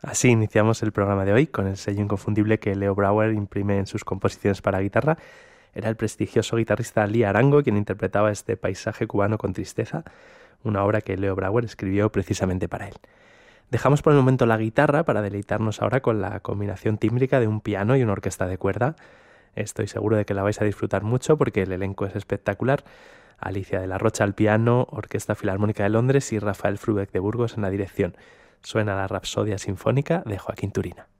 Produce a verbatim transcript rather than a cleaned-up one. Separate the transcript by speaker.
Speaker 1: Así iniciamos el programa de hoy con el sello inconfundible que Leo Brouwer imprime en sus composiciones para guitarra. Era el prestigioso guitarrista Lee Arango quien interpretaba este paisaje cubano con tristeza, una obra que Leo Brouwer escribió precisamente para él. Dejamos por el momento la guitarra para deleitarnos ahora con la combinación tímbrica de un piano y una orquesta de cuerda. Estoy seguro de que la vais a disfrutar mucho porque el elenco es espectacular. Alicia de la Rocha al piano, Orquesta Filarmónica de Londres y Rafael Frubeck de Burgos en la dirección. Suena la Rapsodia Sinfónica de Joaquín Turina.